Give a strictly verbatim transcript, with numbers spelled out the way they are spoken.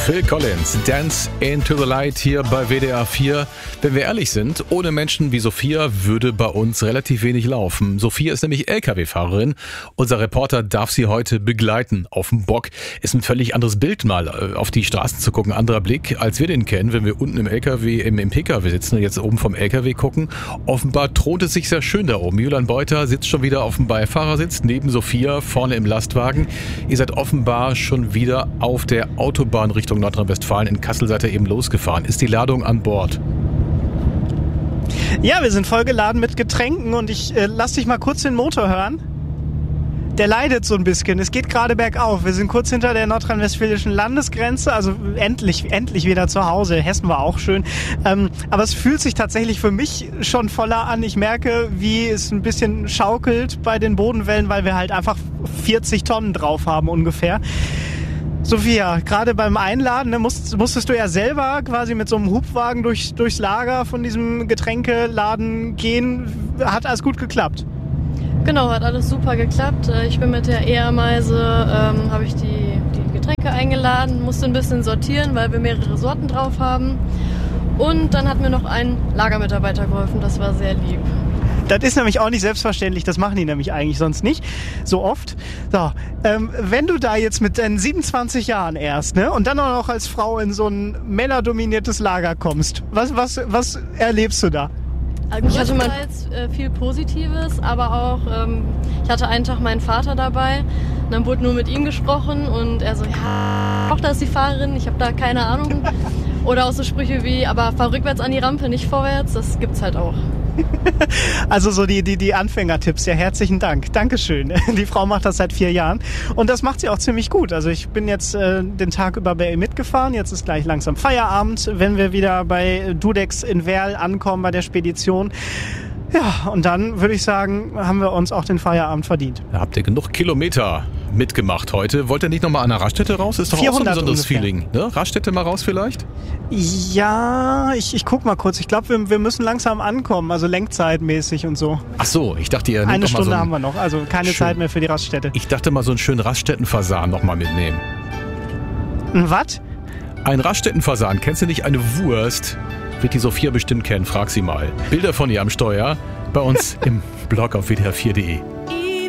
Phil Collins, Dance into the Light hier bei W D R vier. Wenn wir ehrlich sind, ohne Menschen wie Sophia würde bei uns relativ wenig laufen. Sophia ist nämlich L K W-Fahrerin. Unser Reporter darf sie heute begleiten auf dem Bock. Ist ein völlig anderes Bild, mal auf die Straßen zu gucken, anderer Blick, als wir den kennen, wenn wir unten im L K W, im, im P K W sitzen und jetzt oben vom L K W gucken. Offenbar thront es sich sehr schön da oben. Julian Beuter sitzt schon wieder auf dem Beifahrersitz, neben Sophia, vorne im Lastwagen. Ihr seid offenbar schon wieder auf der Autobahn Richtung Nordrhein-Westfalen. In Kassel seid ihr eben losgefahren. Ist die Ladung an Bord? Ja, wir sind voll geladen mit Getränken und ich äh, lass dich mal kurz den Motor hören. Der leidet so ein bisschen. Es geht gerade bergauf. Wir sind kurz hinter der nordrhein-westfälischen Landesgrenze, also endlich, endlich wieder zu Hause. Hessen war auch schön. Ähm, aber es fühlt sich tatsächlich für mich schon voller an. Ich merke, wie es ein bisschen schaukelt bei den Bodenwellen, weil wir halt einfach vierzig Tonnen drauf haben ungefähr. Sophia, gerade beim Einladen, ne, musst, musstest du ja selber quasi mit so einem Hubwagen durch, durchs Lager von diesem Getränkeladen gehen. Hat alles gut geklappt? Genau, hat alles super geklappt. Ich bin mit der E-Ameise, ähm, habe ich die, die Getränke eingeladen, musste ein bisschen sortieren, weil wir mehrere Sorten drauf haben. Und dann hat mir noch ein Lagermitarbeiter geholfen, das war sehr lieb. Das ist nämlich auch nicht selbstverständlich, das machen die nämlich eigentlich sonst nicht so oft. So, ähm, wenn du da jetzt mit deinen siebenundzwanzig Jahren erst, ne, und dann auch noch als Frau in so ein männerdominiertes Lager kommst, was, was, was erlebst du da? Also ich hatte mal äh, viel Positives, aber auch, ähm, ich hatte einen Tag meinen Vater dabei und dann wurde nur mit ihm gesprochen und er so, ja, doch, da ist die Fahrerin, ich habe da keine Ahnung. Oder auch so Sprüche wie, aber fahr rückwärts an die Rampe, nicht vorwärts, das gibt's halt auch. Also so die, die, die Anfängertipps, ja, herzlichen Dank. Dankeschön. Die Frau macht das seit vier Jahren und das macht sie auch ziemlich gut. Also ich bin jetzt äh, den Tag über bei ihr mitgefahren, jetzt ist gleich langsam Feierabend, wenn wir wieder bei Dudex in Werl ankommen bei der Spedition. Ja, und dann würde ich sagen, haben wir uns auch den Feierabend verdient. Da habt ihr genug Kilometer mitgemacht heute. Wollt ihr nicht nochmal an der Raststätte raus? Ist doch auch so ein besonderes ungefähr. Feeling. Ne? Raststätte mal raus vielleicht? Ja, ich, ich guck mal kurz. Ich glaube, wir, wir müssen langsam ankommen, also lenkzeitmäßig und so. Ach so, ich dachte, ihr nehmt Eine doch mal Stunde so ein haben wir noch, also keine schön, Zeit mehr für die Raststätte. Ich dachte mal, so einen schönen Raststättenfasan nochmal mitnehmen. Ein was? Ein Raststättenfasan. Kennst du nicht eine Wurst? Wird die Sophia bestimmt kennen, frag sie mal. Bilder von ihr am Steuer bei uns im Blog auf W D R vier punkt de.